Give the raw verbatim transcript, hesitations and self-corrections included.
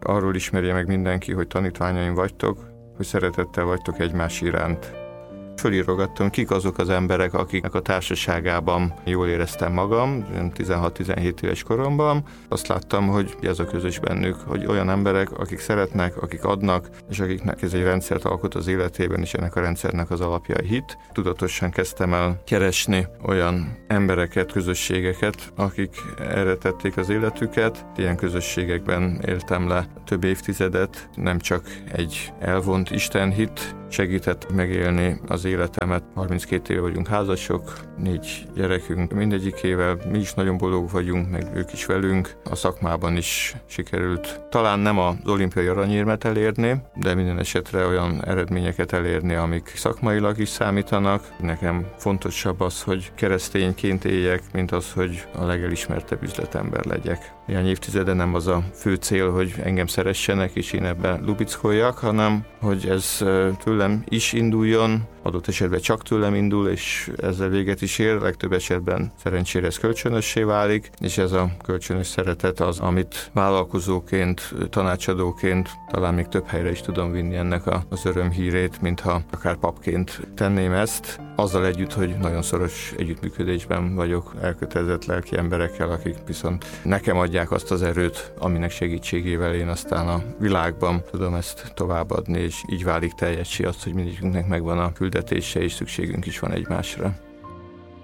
arról ismerje meg mindenki, hogy tanítványaim vagytok, hogy szeretettel vagytok egymás iránt. Fölírogattam, kik azok az emberek, akiknek a társaságában jól éreztem magam, tizenhat-tizenhét éves koromban. Azt láttam, hogy ez a közös bennük, hogy olyan emberek, akik szeretnek, akik adnak, és akiknek ez egy rendszert alkot az életében, és ennek a rendszernek az alapja a hit. Tudatosan kezdtem el keresni olyan embereket, közösségeket, akik erre tették az életüket. Ilyen közösségekben éltem le több évtizedet, nem csak egy elvont istenhit segített megélni az életemet. harminckét éve vagyunk házasok, négy gyerekünk, mindegyikével mi is nagyon boldogok vagyunk, meg ők is velünk. A szakmában is sikerült talán nem az olimpiai aranyérmet elérni, de minden esetre olyan eredményeket elérni, amik szakmailag is számítanak. Nekem fontosabb az, hogy keresztényként éljek, mint az, hogy a legelismertebb üzletember legyek. Néhány évtizede nem az a fő cél, hogy engem szeressenek, és én ebben lubickoljak, hanem hogy ez tőlem is induljon, adott esetben csak tőlem indul, és ezzel véget is ér, legtöbb esetben szerencsére ez kölcsönössé válik, és ez a kölcsönös szeretet az, amit vállalkozóként, tanácsadóként talán még több helyre is tudom vinni ennek az örömhírét, mintha akár papként tenném ezt, azzal együtt, hogy nagyon szoros együttműködésben vagyok elkötelezett lelki emberekkel, akik viszont nekem adják azt az erőt, aminek segítségével én aztán a világban tudom ezt továbbadni, és így válik teljessé azt, hogy mindegyikünknek megvan a küldetése, és szükségünk is van egymásra.